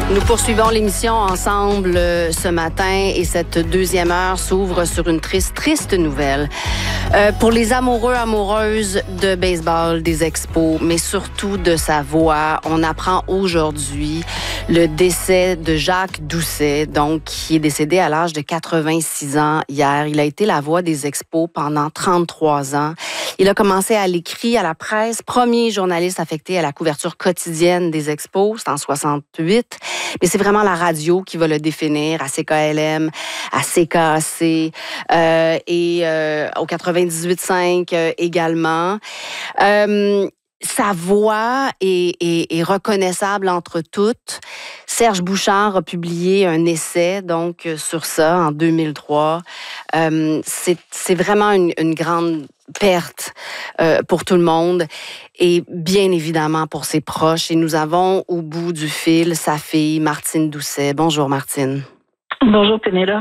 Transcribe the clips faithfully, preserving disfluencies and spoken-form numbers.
Nous poursuivons l'émission ensemble euh, ce matin et cette deuxième heure s'ouvre sur une triste, triste nouvelle. Euh, pour les amoureux, amoureuses de baseball, des Expos, mais surtout de sa voix, on apprend aujourd'hui le décès de Jacques Doucet, donc qui est décédé à l'âge de quatre-vingt-six ans hier. Il a été la voix des Expos pendant trente-trois ans. Il a commencé à l'écrit, à la presse, premier journaliste affecté à la couverture quotidienne des Expos, c'est en soixante-huit. Mais c'est vraiment la radio qui va le définir, à C K L M, à C K A C euh, et euh, au quatre-vingt-dix-huit cinq euh, également. Euh, Sa voix est, est, est reconnaissable entre toutes. Serge Bouchard a publié un essai donc sur ça en deux mille trois. Euh, c'est, c'est vraiment une, une grande perte euh, pour tout le monde et bien évidemment pour ses proches. Et nous avons au bout du fil sa fille, Martine Doucet. Bonjour, Martine. Bonjour, Pénélope.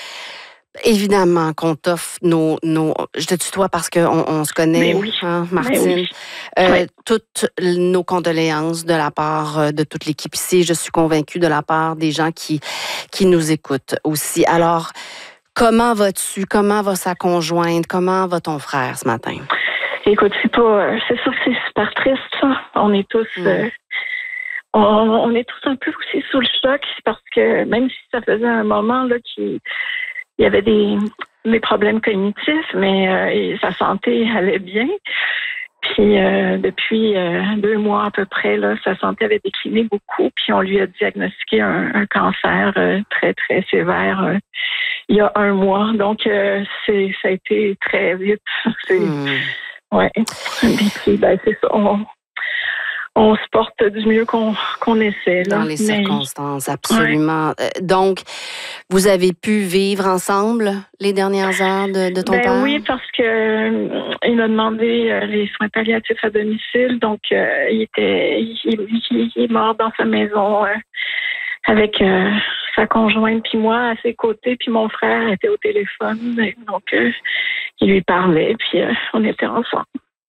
Évidemment qu'on t'offre nos, nos... Je te tutoie parce qu'on on se connaît, oui. hein, Martine. Oui. Euh, oui. Toutes nos condoléances de la part de toute l'équipe ici. Je suis convaincue de la part des gens qui, qui nous écoutent aussi. Alors, comment vas-tu? Comment va sa conjointe? Comment va ton frère ce matin? Écoute, c'est pas... C'est sûr que c'est super triste, ça. On est tous... Mm. Euh, on, on est tous un peu aussi sous le choc parce que même si ça faisait un moment là qui... Il y avait des, des problèmes cognitifs, mais euh, sa santé allait bien. Puis euh, depuis euh, deux mois à peu près, là, sa santé avait décliné beaucoup. Puis on lui a diagnostiqué un, un cancer euh, très, très sévère euh, il y a un mois. Donc, euh, c'est, ça a été très vite. C'est, mmh. Ouais. Puis, ben, c'est ça. On, on se porte du mieux qu'on, qu'on essaie. Là. Dans les mais... circonstances, absolument. Ouais. Donc, vous avez pu vivre ensemble les dernières heures de, de ton ben père? Oui, parce que euh, il m'a demandé euh, les soins palliatifs à domicile. Donc, euh, il était, il, il, il est mort dans sa maison euh, avec euh, sa conjointe puis moi à ses côtés. Puis mon frère était au téléphone. Donc, euh, il lui parlait puis euh, on était ensemble.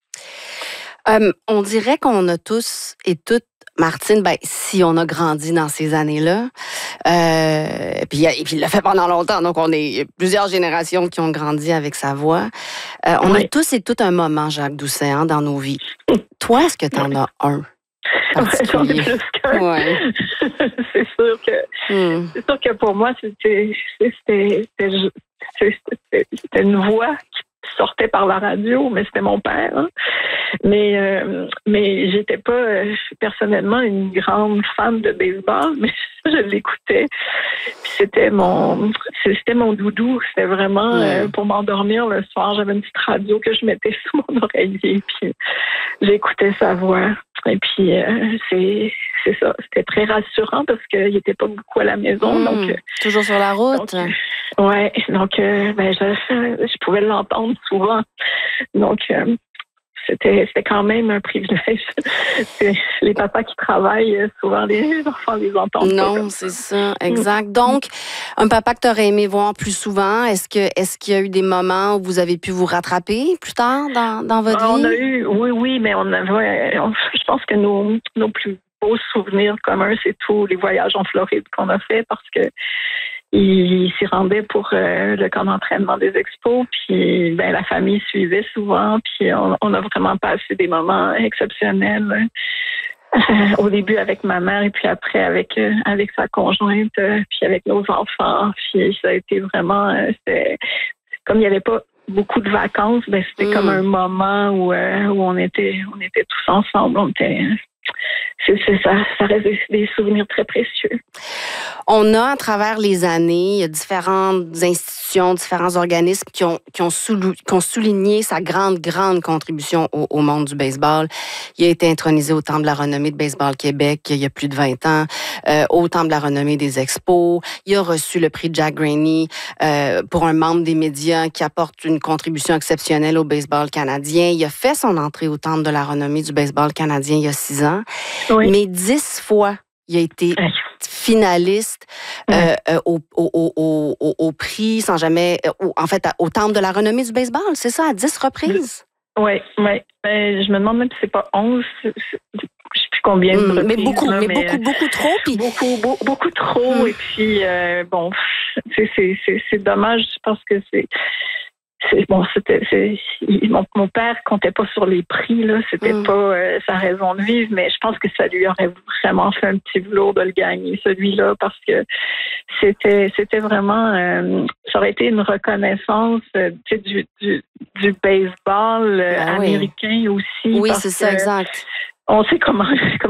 Euh, on dirait qu'on a tous et toutes, Martine, ben, si on a grandi dans ces années-là, euh, puis, et puis il l'a fait pendant longtemps, donc on est plusieurs générations qui ont grandi avec sa voix. Euh, on oui. a tous et toutes un moment, Jacques Doucet, hein, dans nos vies. Toi, est-ce que tu en as un? J'en ai plus qu'un. Ouais. c'est sûr que hmm. c'est sûr que pour moi, c'était, c'était, c'était, c'était, c'était une voix qui sortait par la radio, mais c'était mon père. Hein. Mais euh, mais j'étais pas euh, personnellement une grande fan de baseball, mais je l'écoutais. Puis c'était mon c'était mon doudou. C'était vraiment euh, pour m'endormir le soir. J'avais une petite radio que je mettais sous mon oreiller, puis j'écoutais sa voix. Et puis euh, c'est c'est ça. C'était très rassurant parce qu'il était pas beaucoup à la maison. Mmh, donc toujours sur la route. Donc, ouais. Donc euh, ben je, je pouvais l'entendre souvent. Donc euh, C'était, c'était quand même un privilège. Les papas qui travaillent, souvent les enfants les entendent non, pas. Non, c'est ça, exact. Donc, un papa que tu aurais aimé voir plus souvent, est-ce que est-ce qu'il y a eu des moments où vous avez pu vous rattraper plus tard dans, dans votre on vie? On a eu, oui, oui, mais on avait, on, je pense que nos, nos plus beaux souvenirs communs, c'est tous les voyages en Floride qu'on a fait parce que il s'y rendait pour euh, le camp d'entraînement des Expos, puis ben la famille suivait souvent, puis on, on a vraiment passé des moments exceptionnels euh, au début avec ma mère et puis après avec euh, avec sa conjointe, euh, puis avec nos enfants, puis ça a été vraiment, euh, c'était, comme il n'y avait pas beaucoup de vacances, ben c'était mmh. comme un moment où euh, où on était on était tous ensemble, on était C'est, c'est ça, ça reste des, des souvenirs très précieux. On a, à travers les années, il y a différentes institutions, différents organismes qui ont, qui ont, soulou, qui ont souligné sa grande, grande contribution au, au monde du baseball. Il a été intronisé au Temple de la renommée de Baseball Québec il y a plus de vingt ans, euh, au Temple de la renommée des Expos. Il a reçu le prix Jack Graney euh, pour un membre des médias qui apporte une contribution exceptionnelle au baseball canadien. Il a fait son entrée au Temple de la renommée du baseball canadien il y a six ans. Oui. Mais dix fois, il a été finaliste euh, ouais. euh, au, au, au, au, au prix, sans jamais... Au, en fait, au Temple de la renommée du baseball, c'est ça, à dix reprises? Oui, oui. Ben, je me demande même si c'est pas onze. Je sais plus combien de Mmh, reprises. mais beaucoup, là, mais, mais beaucoup, beaucoup trop. Puis... Beaucoup, beaucoup, beaucoup trop. Mmh. Et puis, euh, bon, c'est, c'est, c'est, c'est dommage parce que c'est... C'est, bon, c'était, c'est, mon, mon père comptait pas sur les prix, là. C'était mmh. pas euh, sa raison de vivre, mais je pense que ça lui aurait vraiment fait un petit velours de le gagner, celui-là, parce que c'était, c'était vraiment, euh, ça aurait été une reconnaissance, euh, tu sais, du, du, du baseball euh, ben américain oui. aussi. Oui, c'est ça, exact. On sait comment, comment